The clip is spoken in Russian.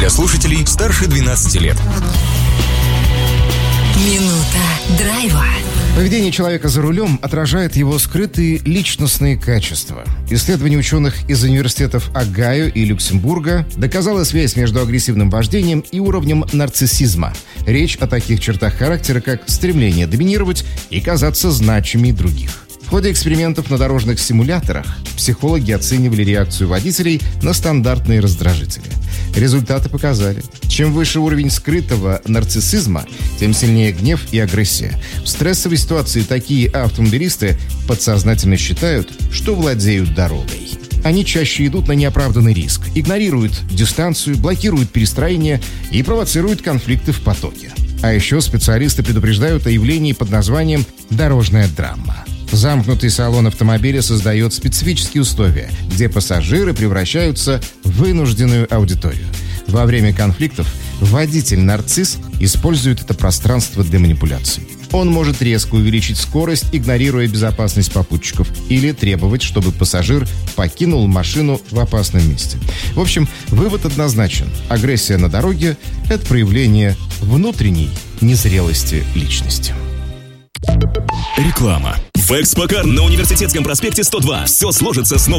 для слушателей старше 12 лет. Минута драйва. Поведение человека за рулем отражает его скрытые личностные качества. Исследование ученых из университетов Огайо и Люксембурга доказало связь между агрессивным вождением и уровнем нарциссизма. Речь о таких чертах характера, как стремление доминировать и казаться значимее других. В ходе экспериментов на дорожных симуляторах психологи оценивали реакцию водителей на стандартные раздражители. Результаты показали, чем выше уровень скрытого нарциссизма, тем сильнее гнев и агрессия. В стрессовой ситуации такие автомобилисты подсознательно считают, что владеют дорогой. Они чаще идут на неоправданный риск, игнорируют дистанцию, блокируют перестроение и провоцируют конфликты в потоке. А еще специалисты предупреждают о явлении под названием «дорожная драма». Замкнутый салон автомобиля создает специфические условия, где пассажиры превращаются в вынужденную аудиторию. Во время конфликтов водитель-нарцисс использует это пространство для манипуляций. Он может резко увеличить скорость, игнорируя безопасность попутчиков, или требовать, чтобы пассажир покинул машину в опасном месте. В общем, вывод однозначен. Агрессия на дороге – это проявление внутренней незрелости личности. Реклама. В Экспокар на Университетском проспекте 102. Все сложится с новым